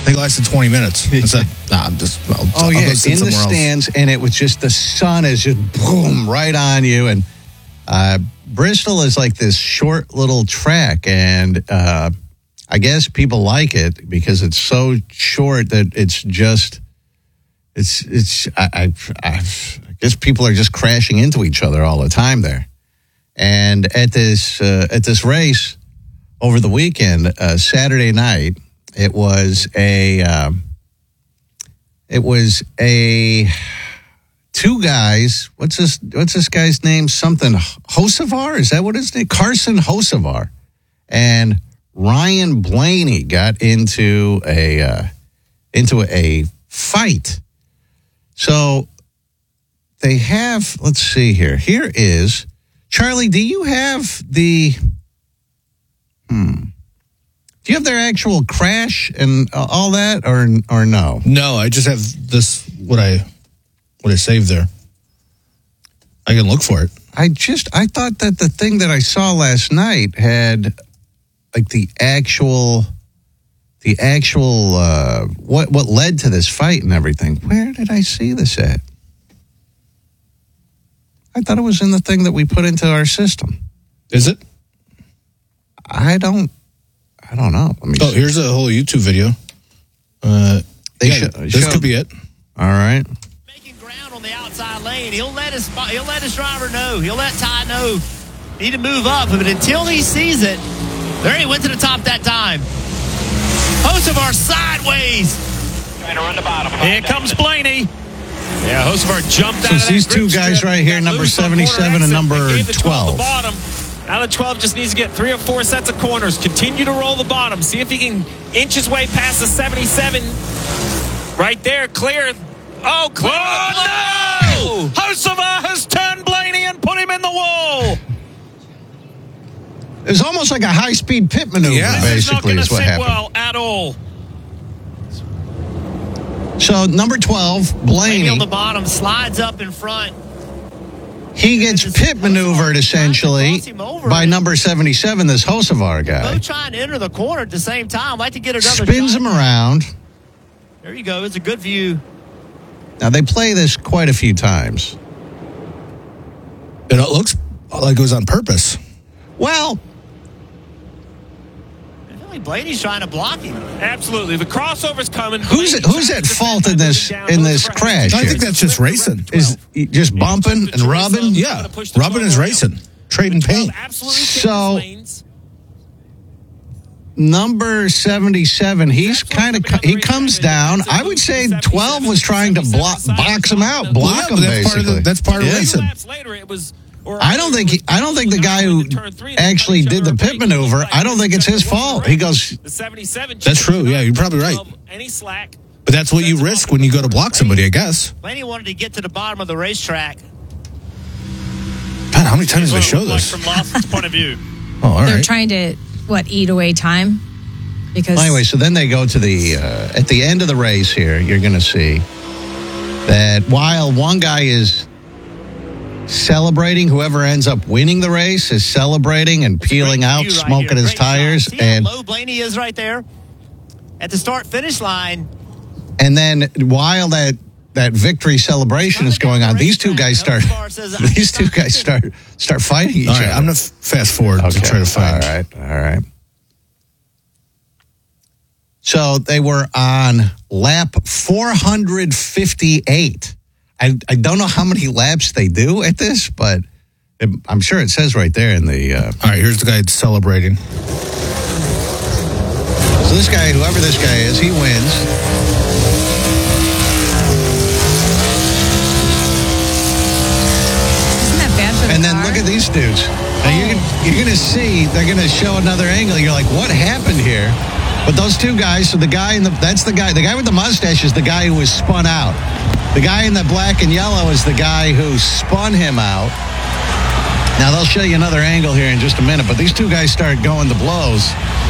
think it lasted 20 minutes. I said, I'll go sit in the stands, and it was just the sun is just boom right on you. And Bristol is like this short little track, and I guess people like it because it's so short that it's just I guess people are just crashing into each other all the time there. And at this race over the weekend, Saturday night, it was a two guys. What's this guy's name? Something Hocevar? Is that what his name? Carson Hocevar and Ryan Blaney got into a fight. So they have. Let's see here. Here is Charlie. Do you have the? Do you have their actual crash and all that, or no? No, I just have this what I saved there. I can look for it. I thought that the thing that I saw last night had like the actual what led to this fight and everything. Where did I see this at? I thought it was in the thing that we put into our system. Is it? I don't know. Here's a whole YouTube video. This could be it. All right. Making ground on the outside lane. He'll let his driver know. He'll let Ty know. Need to move up, but until he sees it, there he went to the top that time. Hocevar sideways. Here comes Blaney. Yeah, Hocevar jumped out of that these two guys right here, number 77 and number 12. Now the 12 just needs to get 3 or 4 sets of corners. Continue to roll the bottom. See if he can inch his way past the 77. Right there, clear. Oh, clear. Oh, no! Hocevar has turned Blaney and put him in the wall. It was almost like a high-speed pit maneuver, basically, is what happened. Well, at all. So, number 12, Blaney. On the bottom, slides up in front. He gets pit maneuvered, essentially, by number 77, this Hocevar guy. Both trying to enter the corner at the same time. Like to get another Spins him around. There you go. It's a good view. Now, they play this quite a few times. And it looks like it was on purpose. Well, I feel like Blaney's trying to block him. Absolutely. The crossover's coming. Who's at fault in this crash? I think that's just racing. Is he just bumping and rubbing? Yeah, rubbing is racing. Trading paint. So, number 77, he comes down. I would say 12 was trying to box him out, block him, basically. That's part of racing. I don't think the guy who actually did the pit maneuver, I don't think it's his fault. He goes, that's true. Yeah, you're probably right. But that's what you risk when you go to block somebody, I guess. Blaney wanted to get to the bottom of the racetrack. God, how many times do they show this? From Lawson's point of view. Oh, all right. They're trying to, eat away time? Because well, anyway, so then they go to the, at the end of the race here, you're going to see that while one guy is celebrating, whoever ends up winning the race is celebrating and peeling out, smoking his tires. See how low Blaney is right there at the start-finish line. And then while that victory celebration is going on, these two guys start fighting each other. I'm going to fast forward to try to find. All right. So they were on lap 458. I don't know how many laps they do at this, but I'm sure it says right there in the... All right, here's the guy celebrating. So this guy, whoever this guy is, he wins. Isn't that bad for the And then car? look at these dudes. Now you're going to see, they're going to show another angle. You're like, what happened here? But those two guys, so the guy that's the guy with the mustache is the guy who was spun out. The guy in the black and yellow is the guy who spun him out. Now, they'll show you another angle here in just a minute, but these two guys start going to blows.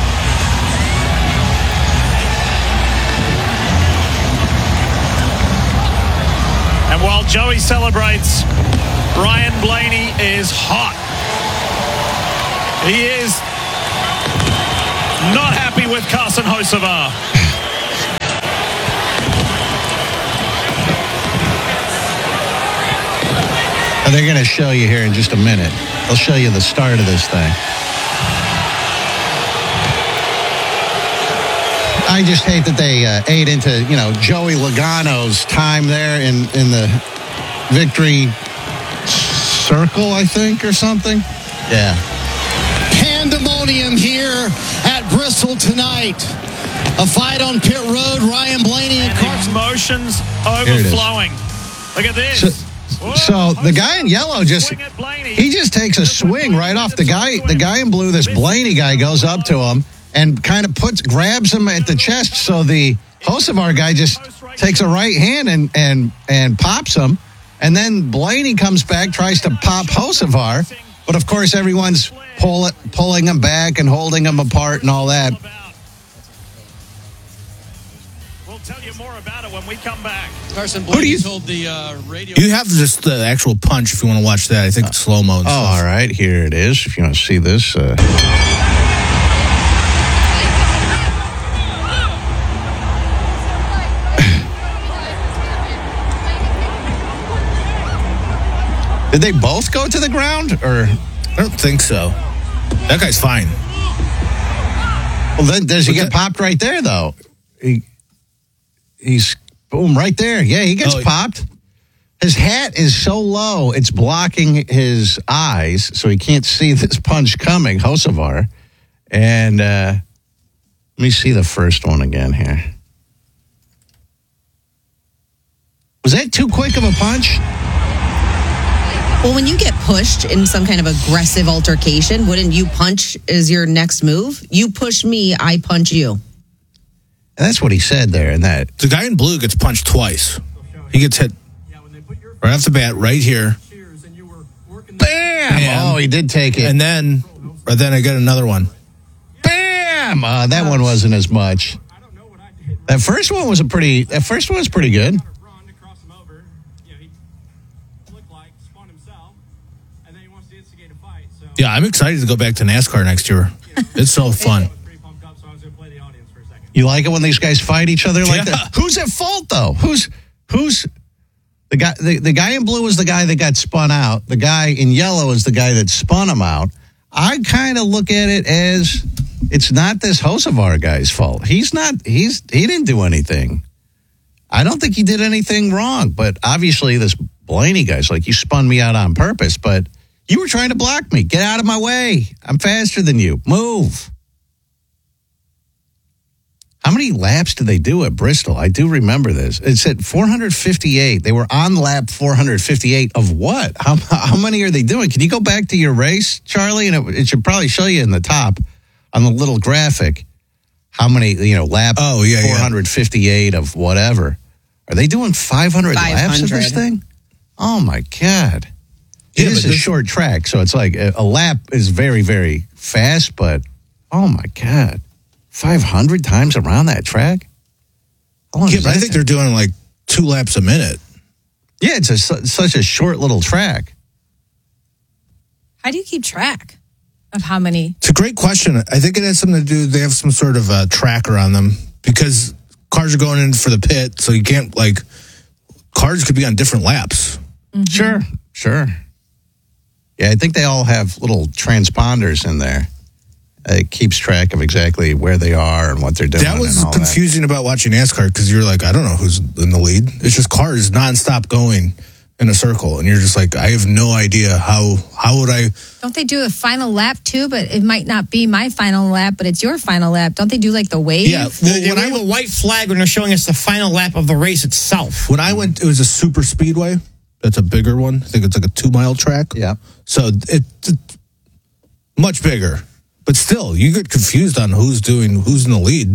And while Joey celebrates, Ryan Blaney is hot. He is not happy with Carson Hocevar. They're going to show you here in just a minute. They'll show you the start of this thing. I just hate that they ate into, Joey Logano's time there in the victory circle, I think, or something. Yeah. Pandemonium here at Bristol tonight. A fight on pit road. Ryan Blaney and Carson. Emotions overflowing. Look at this. So the guy in yellow just takes a swing right off the guy. The guy in blue, this Blaney guy, goes up to him and kind of grabs him at the chest. So the Hocevar guy just takes a right hand and pops him. And then Blaney comes back, tries to pop Hocevar. But, of course, everyone's pulling him back and holding him apart and all that. We'll tell you more about it when we come back. Carson Blaney told the radio. You have just the actual punch if you want to watch that. I think it's slow-mo. Oh, all right. Here it is. If you want to see this. Did they both go to the ground, or? I don't think so. That guy's fine. Well, then does he get popped right there, though? He's, boom, right there. Yeah, he gets popped. His hat is so low, it's blocking his eyes, so he can't see this punch coming, Hocevar. And let me see the first one again here. Was that too quick of a punch? Well, when you get pushed in some kind of aggressive altercation, wouldn't you punch as your next move? You push me, I punch you. And that's what he said there. And that the guy in blue gets punched twice. He gets hit right off the bat, right here. Bam! Oh, he did take it. And then I got another one. Bam! That one wasn't as much. That first one was pretty good. Yeah, I'm excited to go back to NASCAR next year. It's so fun. You like it when these guys fight each other like that? Who's at fault, though? Who's the guy? The guy in blue is the guy that got spun out. The guy in yellow is the guy that spun him out. I kind of look at it as it's not this Hocevar guy's fault. He didn't do anything. I don't think he did anything wrong. But obviously, this Blaney guy's like, you spun me out on purpose, but you were trying to block me. Get out of my way. I'm faster than you. Move. How many laps did they do at Bristol? I do remember this. It said 458. They were on lap 458 of what? How many are they doing? Can you go back to your race, Charlie? And it should probably show you in the top on the little graphic how many, lap 458 of whatever. Are they doing 500 laps of this thing? Oh, my God. It is a short track, so it's like a lap is very, very fast, but oh my God, 500 times around that track? I think they're doing like 2 laps a minute. Yeah, it's such a short little track. How do you keep track of how many? It's a great question. I think it has something to do, they have some sort of a tracker on them because cars are going in for the pit, so you can't, cars could be on different laps. Mm-hmm. Sure. Yeah, I think they all have little transponders in there. It keeps track of exactly where they are and what they're doing. That was confusing about watching NASCAR because you're like, I don't know who's in the lead. It's just cars nonstop going in a circle. And you're just like, I have no idea how would I. Don't they do a final lap too? But it might not be my final lap, but it's your final lap. Don't they do the wave? Yeah, when I have a white flag when they're showing us the final lap of the race itself. When I went, it was a super speedway. That's a bigger one. I think it's like a 2-mile track. Yeah. So it's much bigger. But still, you get confused on who's in the lead.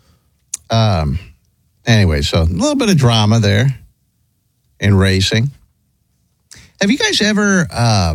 Anyway, so a little bit of drama there in racing. Have you guys ever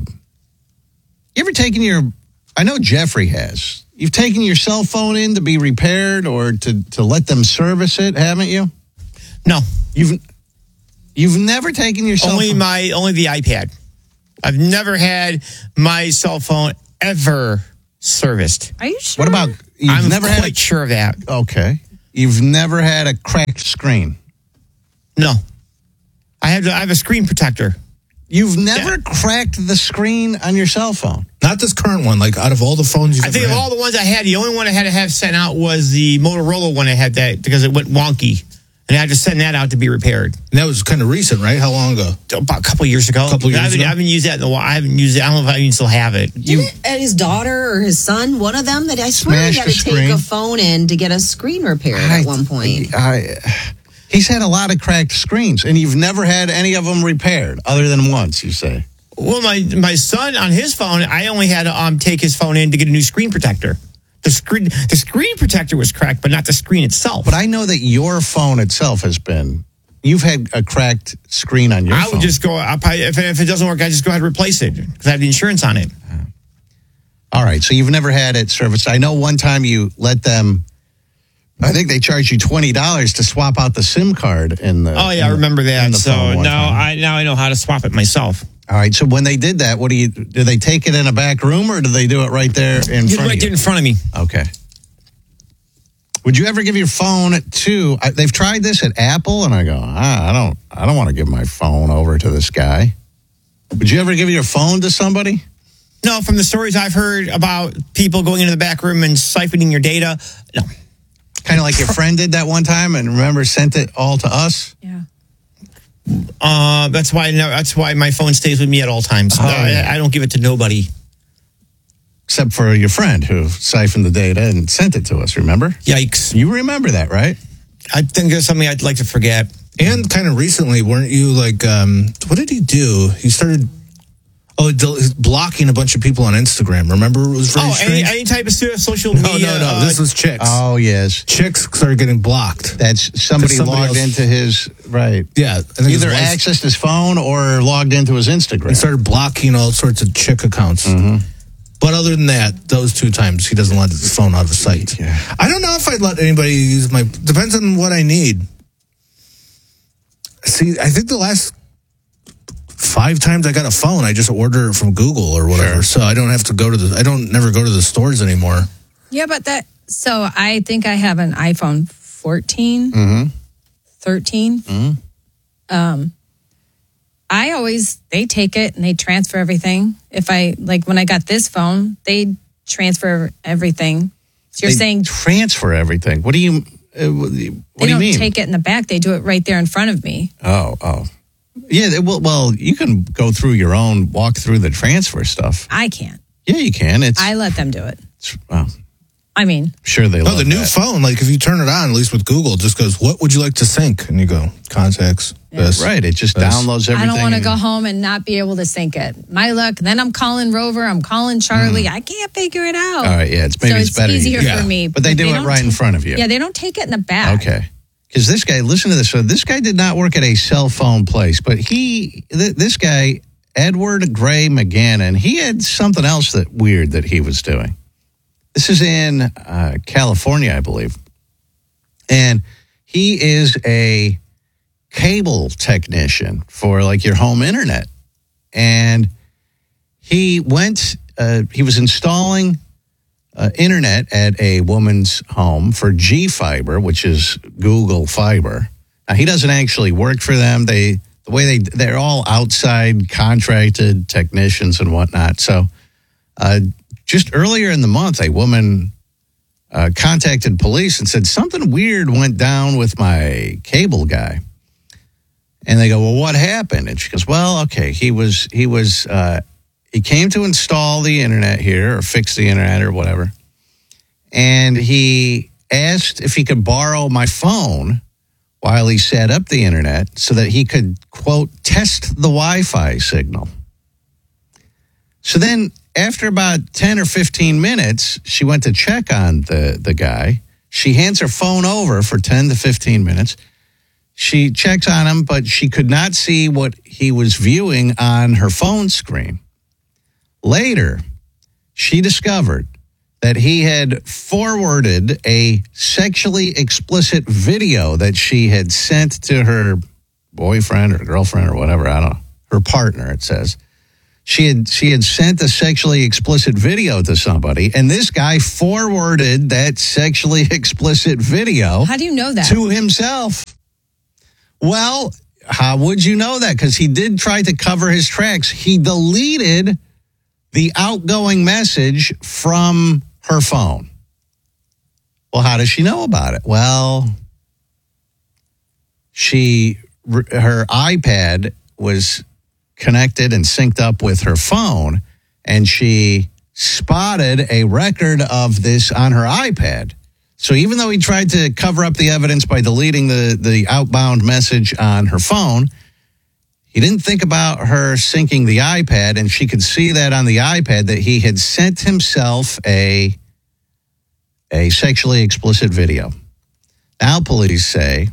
taken I know Jeffrey has. You've taken your cell phone in to be repaired or to let them service it, haven't you? No. You've never taken your cell phone? Only the iPad. I've never had my cell phone ever serviced. Are you sure? What about I'm quite sure of that. Okay. You've never had a cracked screen? No. I have a screen protector. You've never cracked the screen on your cell phone? Not this current one. Like out of all the phones you've I think ever of had. all the ones I had, the only one I had to have sent out was the Motorola one. I had that because it went wonky. And I had to send that out to be repaired. And that was kind of recent, right? How long ago? About a couple of years ago. I haven't used that in a while. I haven't used it. I don't know if I even still have it. Didn't his daughter or his son, one of them, that I swear he Smashed had to the take screen? a phone in to get a screen repaired at one point. He's had a lot of cracked screens, and you've never had any of them repaired, other than once, you say. Well, my son on his phone, I only had to take his phone in to get a new screen protector. The screen protector was cracked, but not the screen itself. But I know that your phone itself you've had a cracked screen on your phone. I would just go, if it doesn't work, I just go ahead and replace it because I have the insurance on it. All right, so you've never had it serviced. I know one time you let them, I think they charged you $20 to swap out the SIM card in the. Oh, yeah, I remember that. So now I know how to swap it myself. All right, so when they did that, do they take it in a back room or do they do it right there in front of you? Right there in front of me. Okay. Would you ever give your phone to? They've tried this at Apple, and I go, I don't want to give my phone over to this guy. Would you ever give your phone to somebody? No, from the stories I've heard about people going into the back room and siphoning your data, no. Kind of like your friend did that one time, and remember sent it all to us. Yeah. That's why my phone stays with me at all times. I don't give it to nobody. Except for your friend who siphoned the data and sent it to us, remember? Yikes. You remember that, right? I think it's something I'd like to forget. And kind of recently, weren't you like, what did he do? He started, blocking a bunch of people on Instagram. Remember, it was very strange? Any type of social media. No. This was chicks. Oh, yes. Chicks started getting blocked. That's somebody logged into his, right. Yeah. I think Either accessed his phone or logged into his Instagram. And started blocking all sorts of chick accounts. Mm-hmm. But other than that, those 2 times, he doesn't let his phone out of sight. Yeah. I don't know if I'd let anybody use depends on what I need. See, I think the last 5 times I got a phone, I just order it from Google or whatever. Sure. So I don't have to never go to the stores anymore. Yeah, but so I think I have an iPhone 14, 13. They take it and they transfer everything. When I got this phone, they transfer everything. So you're saying transfer everything. What do you mean? They don't take it in the back. They do it right there in front of me. Oh. Yeah, well, you can walk through the transfer stuff. I can't. Yeah, you can. I let them do it. Well, I mean, sure they love the new phone, like if you turn it on, at least with Google, it just goes, what would you like to sync? And you go, contacts. Yeah. This. Right, it just downloads everything. I don't want to go home and not be able to sync it. My luck. Then I'm calling Rover. I'm calling Charlie. I can't figure it out. All right, yeah, it's better. Easier for me. But they do it right in front of you. Yeah, they don't take it in the back. Okay. Because this guy, listen to this. So this guy did not work at a cell phone place, but this guy, Edward Gray McGannon, he had something else weird that he was doing. This is in California, I believe. And he is a cable technician for like your home internet. And he was installing internet at a woman's home for G Fiber, which is Google Fiber. Now, he doesn't actually work for them. They're all outside contracted technicians and whatnot. So just earlier in the month, a woman contacted police and said something weird went down with my cable guy. And they go, well, what happened? And she goes, well, okay, he came to install the internet here or fix the internet or whatever. And he asked if he could borrow my phone while he set up the internet so that he could, quote, test the Wi-Fi signal. So then after about 10 or 15 minutes, she went to check on the guy. She hands her phone over for 10 to 15 minutes. She checks on him, but she could not see what he was viewing on her phone screen. Later, she discovered that he had forwarded a sexually explicit video that she had sent to her boyfriend or girlfriend or whatever, I don't know, her partner, it says. She had sent a sexually explicit video to somebody, and this guy forwarded that sexually explicit video. How do you know that? To himself. Well, how would you know that? Because he did try to cover his tracks. He deleted the outgoing message from her phone. Well, how does she know about it? Well, her iPad was connected and synced up with her phone, and she spotted a record of this on her iPad. So even though he tried to cover up the evidence by deleting the outbound message on her phone, he didn't think about her syncing the iPad, and she could see that on the iPad that he had sent himself a sexually explicit video. Now police say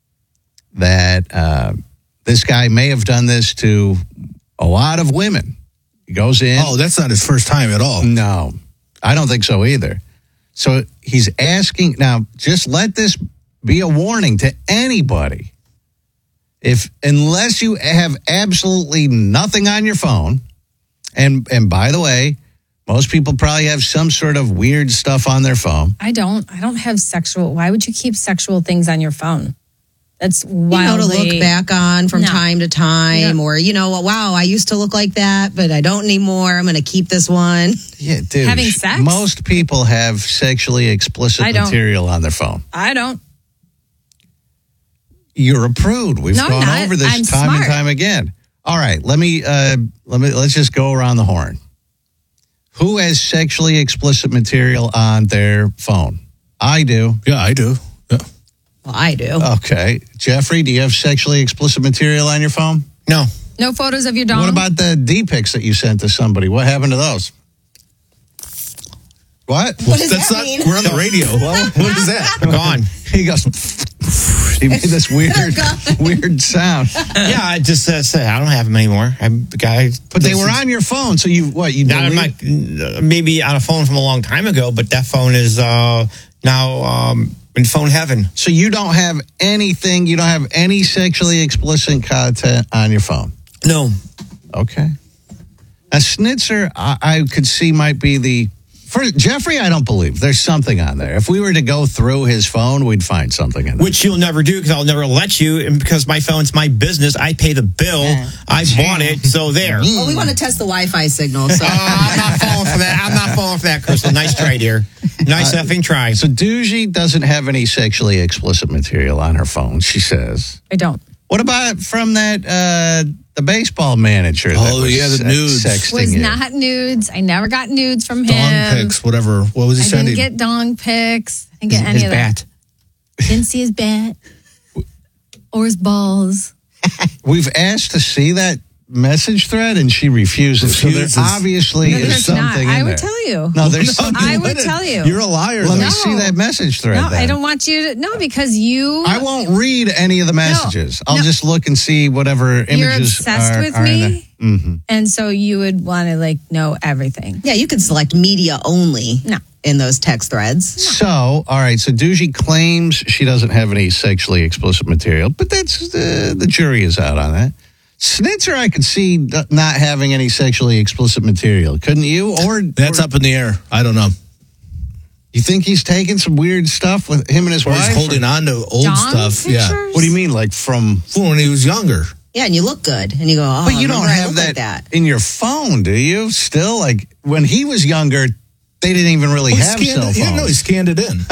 that this guy may have done this to a lot of women. He goes in. Oh, that's not his first time at all. No, I don't think so either. So he's asking, now just let this be a warning to anybody. Unless you have absolutely nothing on your phone, and by the way, most people probably have some sort of weird stuff on their phone. I don't have sexual. Why would you keep sexual things on your phone? That's wildly. To look back on from time to time, Yeah. or, wow, I used to look like that, but I don't anymore. I'm going to keep this one. Yeah, dude. Having sex? Most people have sexually explicit I don't. material on their phone. I don't. You're a prude. We've No, I'm gone not. over this I'm time and smart. time again. All right, let's just go around the horn. Who has sexually explicit material on their phone? I do. Yeah, I do. Yeah. Well, I do. Okay. Jeffrey, do you have sexually explicit material on your phone? No. No photos of your dong? What about the D-pics that you sent to somebody? What happened to those? What? What does That's that not, mean? we're on the radio. What is that? They're gone. He goes, he made this weird sound. Yeah, I just said I don't have them anymore. I'm the guy. But they were on your phone, so you Not deleted? maybe on a phone from a long time ago, but that phone is now in phone heaven. So you don't have anything, you don't have any sexually explicit content on your phone? No. Okay. A Snitzer, I could see might be the... For Jeffrey, I don't believe. There's something on there. If we were to go through his phone, we'd find something in there. Which you'll never do because I'll never let you. And because my phone's my business, I pay the bill. I bought it, so there. Well, we want to test the Wi-Fi signal. So I'm not falling for that. I'm not falling for that, Crystal. Nice try, dear. Nice effing try. So Doogie doesn't have any sexually explicit material on her phone, she says. I don't. What about from that the baseball manager? That Oh, was yeah, the nudes. sexting Was you? not nudes. I never got nudes from him. Dong pics, whatever. What was he I sending? didn't get dong pics. I didn't get any His of that. bat. Didn't see his bat or his balls. We've asked to see that message thread, and she refuses. So there Refuses. obviously No, is there's not. something in I would there. tell you. No, there's something. I would tell you. You're a liar. Let though. me No. see that message thread. No, then. I don't want you to. No, because you. I won't read any of the messages. I'll no. just look and see whatever images You're obsessed with are in there. me. And so you would want to know everything. yeah, you could select media only No. in those text threads. So, all right. So Doogie claims she doesn't have any sexually explicit material, but that's the jury is out on that. Snitzer, I could see not having any sexually explicit material. Couldn't you? Or That's up in the air. I don't know. You think he's taking some weird stuff with him and his Or wife? he's holding on to old Dong stuff. Yeah. pictures? What do you mean, like from? When he was younger. Yeah, and you look good, and you go, oh, But you don't remember I have look that, like that. in your phone, do you? Still, like when he was younger, they didn't even really He have cell phones. Yeah, no, he scanned it in.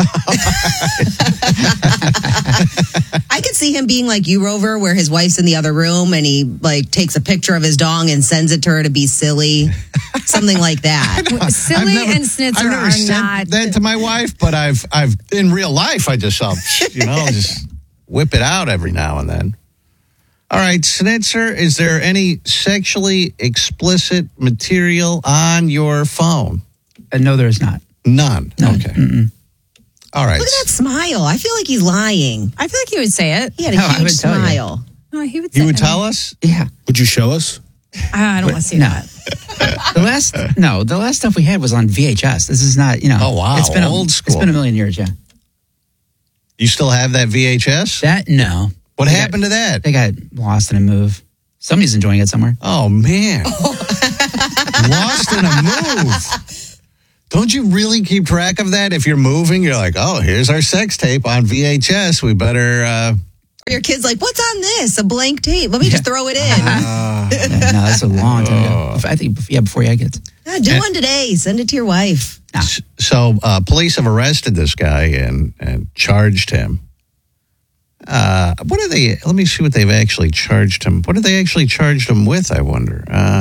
I could see him being like you, Rover, where his wife's in the other room and he takes a picture of his dong and sends it to her to be silly, something like that. Silly and Snitzer I've never are sent not. that to my wife, but I've in real life I just saw just whip it out every now and then. All right, Snitzer, is there any sexually explicit material on your phone? No, there's not. None. Okay. All right. Look at that smile. I feel like he's lying. I feel like he would say it. He had a No, I huge would tell you. smile. No, he would say You would it. tell us? Yeah. Would you show us? I don't want to see No. that. The last stuff we had was on VHS. This is not, Oh, wow. It's been Old It's school. been a million years, yeah. You still have that VHS? That, no. What They happened to that? They got lost in a move. Somebody's enjoying it somewhere. Oh, man. Lost in a move. Don't you really keep track of that? If you're moving, you're like, oh, here's our sex tape on VHS. We better... your kid's like, what's on this? A blank tape. Let me just throw it in. No, that's a long time ago. I think, before you get. Do one today. Send it to your wife. So police have arrested this guy and charged him. What are they? Let me see what they've actually charged him. What have they actually charged him with, I wonder?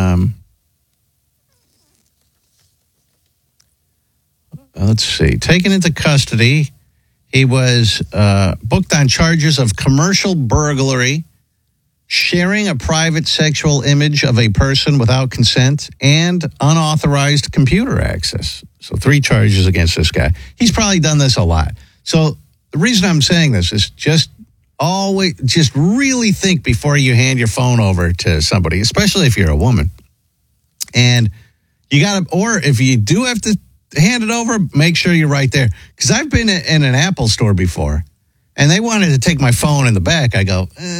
Let's see. Taken into custody, he was booked on charges of commercial burglary, sharing a private sexual image of a person without consent, and unauthorized computer access. So 3 charges against this guy. He's probably done this a lot. So the reason I'm saying this is just really think before you hand your phone over to somebody, especially if you're a woman. And you got to, or if you do have to hand it over, make sure you're right there. Because I've been in an Apple store before, and they wanted to take my phone in the back. I go, What do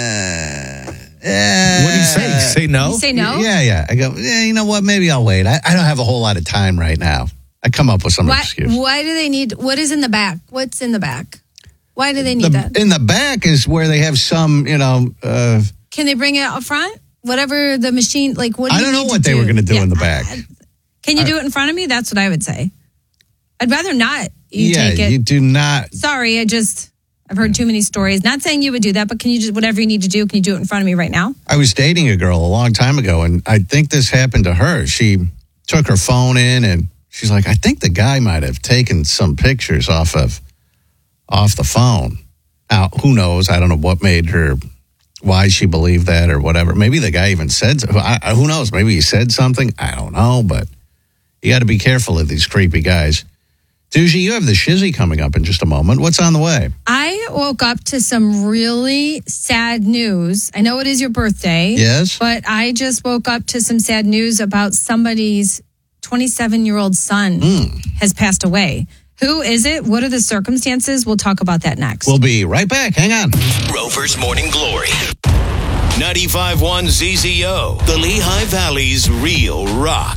you say? You say no? You say no? Yeah. I go, you know what? Maybe I'll wait. I don't have a whole lot of time right now. I come up with some excuse. Why do they need, what is in the back? What's in the back? Why do they need that? In the back is where they have some, Can they bring it up front? Whatever the machine, like what do I don't know what they were going to do in the back. Can you do it in front of me? That's what I would say. I'd rather not take it. You do not. Sorry, I've heard too many stories. Not saying you would do that, but can you just, whatever you need to do, can you do it in front of me right now? I was dating a girl a long time ago, and I think this happened to her. She took her phone in, and she's like, I think the guy might have taken some pictures off the phone. Now, who knows? I don't know what made her, why she believed that or whatever. Maybe the guy even said, who knows? Maybe he said something. I don't know, but you got to be careful of these creepy guys. Doogie, you have the shizzy coming up in just a moment. What's on the way? I woke up to some really sad news. I know it is your birthday. Yes. But I just woke up to some sad news about somebody's 27-year-old son has passed away. Who is it? What are the circumstances? We'll talk about that next. We'll be right back. Hang on. Rover's Morning Glory. 95.1 ZZO, the Lehigh Valley's real rock.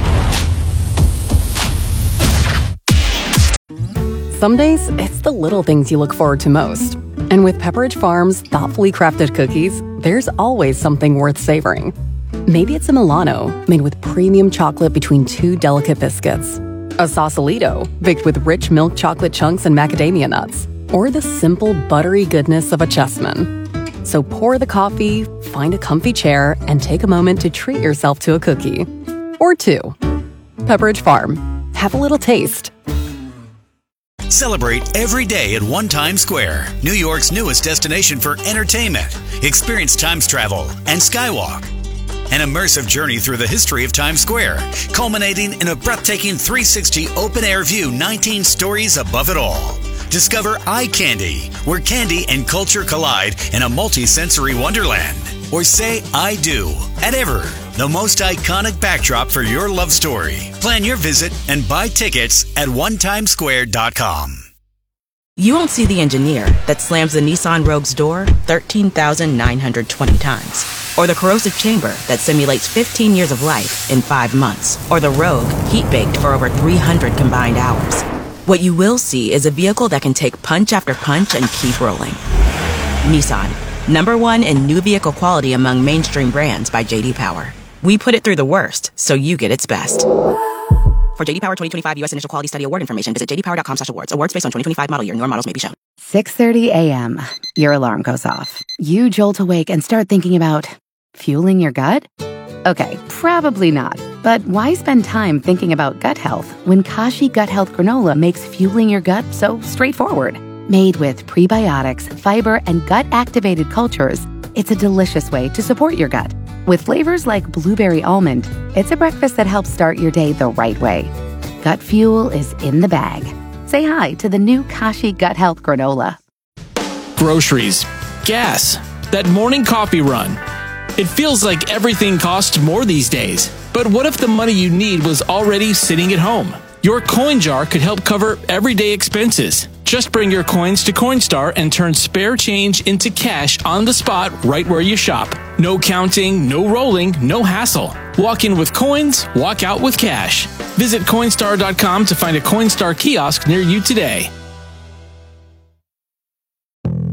Some days, it's the little things you look forward to most. And with Pepperidge Farm's thoughtfully crafted cookies, there's always something worth savoring. Maybe it's a Milano, made with premium chocolate between 2 delicate biscuits. A Sausalito, baked with rich milk chocolate chunks and macadamia nuts. Or the simple, buttery goodness of a Chessman. So pour the coffee, find a comfy chair, and take a moment to treat yourself to a cookie. Or 2. Pepperidge Farm. Have a little taste. Celebrate every day at One Times Square, New York's newest destination for entertainment. Experience Times travel and Skywalk. An immersive journey through the history of Times Square, culminating in a breathtaking 360 open-air view 19 stories above it all. Discover Eye Candy, where candy and culture collide in a multi-sensory wonderland. Or say I do at Ever, the most iconic backdrop for your love story. Plan your visit and buy tickets at onetimesquare.com. You won't see the engineer that slams the Nissan Rogue's door 13,920 times. Or the corrosive chamber that simulates 15 years of life in 5 months. Or the Rogue heat-baked for over 300 combined hours. What you will see is a vehicle that can take punch after punch and keep rolling. Nissan, #1 in new vehicle quality among mainstream brands by J.D. Power. We put it through the worst, so you get its best. For J.D. Power 2025 U.S. Initial Quality Study Award information, visit jdpower.com/awards. Awards based on 2025 model year. Newer models may be shown. 6:30 a.m. Your alarm goes off. You jolt awake and start thinking about fueling your gut? Okay, probably not. But why spend time thinking about gut health when Kashi Gut Health Granola makes fueling your gut so straightforward? Made with prebiotics, fiber, and gut-activated cultures, it's a delicious way to support your gut. With flavors like blueberry almond, it's a breakfast that helps start your day the right way. Gut fuel is in the bag. Say hi to the new Kashi Gut Health Granola. Groceries, gas, that morning coffee run. It feels like everything costs more these days. But what if the money you need was already sitting at home? Your coin jar could help cover everyday expenses. Just bring your coins to Coinstar and turn spare change into cash on the spot right where you shop. No counting, no rolling, no hassle. Walk in with coins, walk out with cash. Visit Coinstar.com to find a Coinstar kiosk near you today.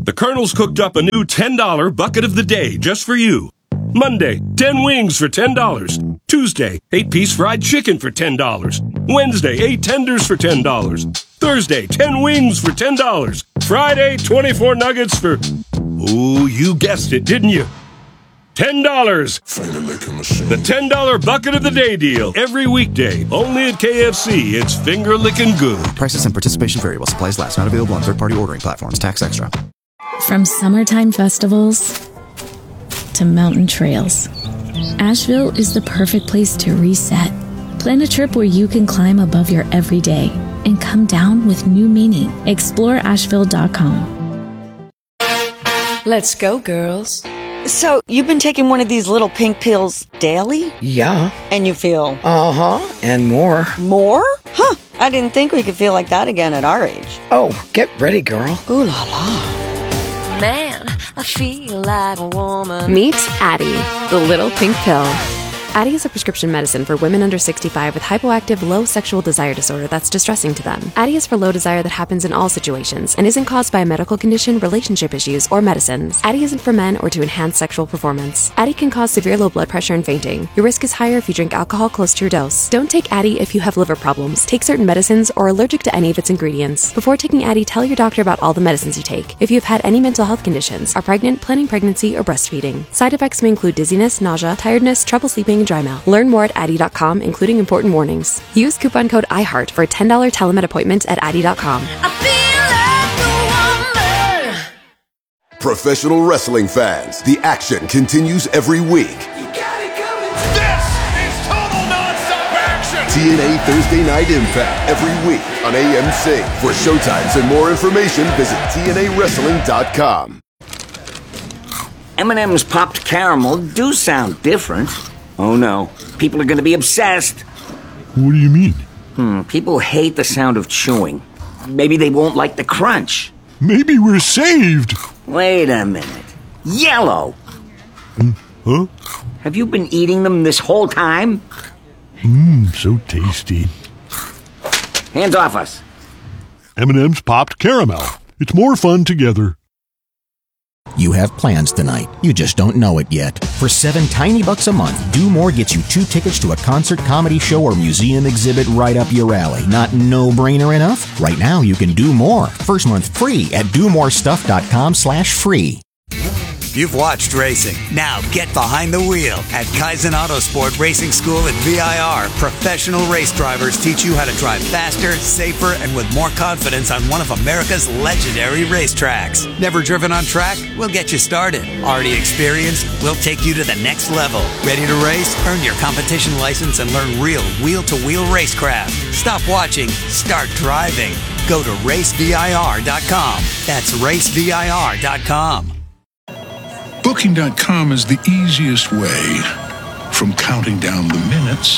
The Colonel's cooked up a new $10 bucket of the day just for you. Monday, 10 wings for $10. Tuesday, 8-piece fried chicken for $10. Wednesday, 8 tenders for $10. Thursday, 10 wings for $10. Friday, 24 nuggets for... Oh, you guessed it, didn't you? $10. The $10 bucket of the day deal. Every weekday. Only at KFC. It's finger licking good. Prices and participation vary while supplies last. Not available on third-party ordering platforms. Tax extra. From summertime festivals to mountain trails, Asheville is the perfect place to reset. Plan a trip where you can climb above your everyday and come down with new meaning. Explore Asheville.com. Let's go, girls. So, you've been taking one of these little pink pills daily? Yeah. And you feel? Uh-huh, and more. More? Huh, I didn't think we could feel like that again at our age. Oh, get ready, girl. Ooh la la. Man, I feel like a woman. Meet Addie, the little pink pill. Addie is a prescription medicine for women under 65 with hypoactive low sexual desire disorder that's distressing to them. Addie is for low desire that happens in all situations and isn't caused by a medical condition, relationship issues, or medicines. Addie isn't for men or to enhance sexual performance. Addie can cause severe low blood pressure and fainting. Your risk is higher if you drink alcohol close to your dose. Don't take Addie if you have liver problems, take certain medicines, or are allergic to any of its ingredients. Before taking Addie, tell your doctor about all the medicines you take. If you have had any mental health conditions, are pregnant, planning pregnancy, or breastfeeding. Side effects may include dizziness, nausea, tiredness, trouble sleeping, and dry mouth. Learn more at Addie.com, including important warnings. Use coupon code IHEART for a $10 telemed appointment at Addie.com. Professional wrestling fans, the action continues every week. This is total nonstop action. TNA Thursday Night Impact every week on AMC. For showtimes and more information, visit TNAWrestling.com. M&M's popped caramel do sound different. Oh no, people are going to be obsessed. What do you mean? People hate the sound of chewing. Maybe they won't like the crunch. Maybe we're saved. Wait a minute. Yellow! Huh? Have you been eating them this whole time? So tasty. Hands off us. M&M's popped caramel. It's more fun together. You have plans tonight. You just don't know it yet. For $7 tiny bucks a month, Do More gets you 2 tickets to a concert, comedy show, or museum exhibit right up your alley. Not no-brainer enough? Right now, you can do more. First month free at domorestuff.com/free. You've watched racing. Now get behind the wheel at Kaizen Autosport Racing School at VIR. Professional race drivers teach you how to drive faster, safer, and with more confidence on one of America's legendary racetracks. Never driven on track? We'll get you started. Already experienced? We'll take you to the next level. Ready to race? Earn your competition license and learn real wheel-to-wheel racecraft. Stop watching. Start driving. Go to racevir.com. That's racevir.com. Booking.com is the easiest way from counting down the minutes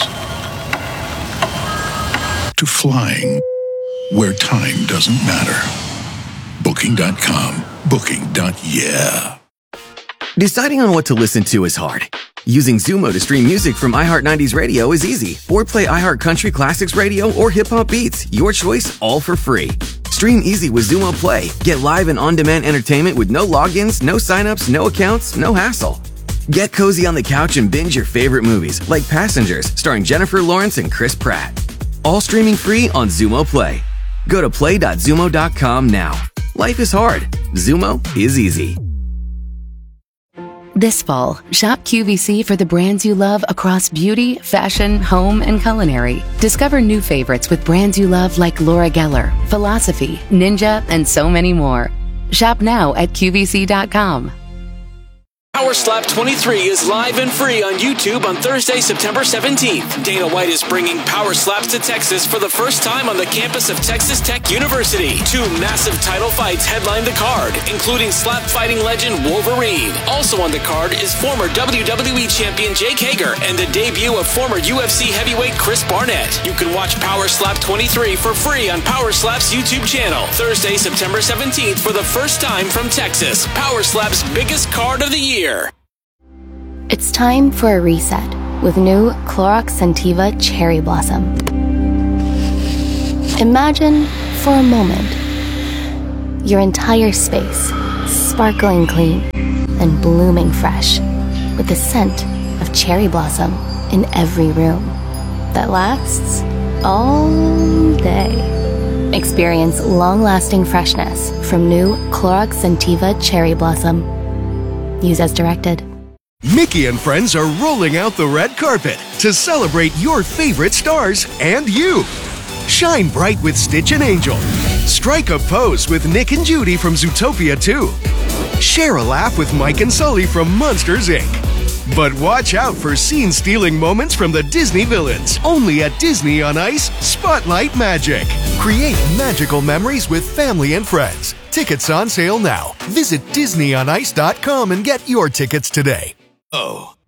to flying where time doesn't matter. Booking.com. Booking.yeah. Deciding on what to listen to is hard. Using Zumo to stream music from iHeart 90s Radio is easy. Or play iHeart Country Classics Radio or Hip Hop Beats. Your choice, all for free. Stream easy with Zumo Play. Get live and on-demand entertainment with no logins, no signups, no accounts, no hassle. Get cozy on the couch and binge your favorite movies, like Passengers, starring Jennifer Lawrence and Chris Pratt. All streaming free on Zumo Play. Go to play.zumo.com now. Life is hard. Zumo is easy. This fall, shop QVC for the brands you love across beauty, fashion, home, and culinary. Discover new favorites with brands you love like Laura Geller, Philosophy, Ninja, and so many more. Shop now at QVC.com. Power Slap 23 is live and free on YouTube on Thursday, September 17th. Dana White is bringing Power Slaps to Texas for the first time on the campus of Texas Tech University. 2 massive title fights headline the card, including slap fighting legend Wolverine. Also on the card is former WWE champion Jake Hager and the debut of former UFC heavyweight Chris Barnett. You can watch Power Slap 23 for free on Power Slap's YouTube channel. Thursday, September 17th for the first time from Texas. Power Slap's biggest card of the year. It's time for a reset with new Clorox Scentiva Cherry Blossom. Imagine, for a moment, your entire space sparkling clean, and blooming fresh, with the scent of cherry blossom in every room that lasts all day. Experience long-lasting freshness from new Clorox Scentiva Cherry Blossom. Use as directed. Mickey and friends are rolling out the red carpet to celebrate your favorite stars and you. Shine bright with Stitch and Angel. Strike a pose with Nick and Judy from Zootopia 2. Share a laugh with Mike and Sully from Monsters, Inc. But watch out for scene-stealing moments from the Disney villains. Only at Disney on Ice Spotlight Magic. Create magical memories with family and friends. Tickets on sale now. Visit DisneyOnIce.com and get your tickets today. Oh,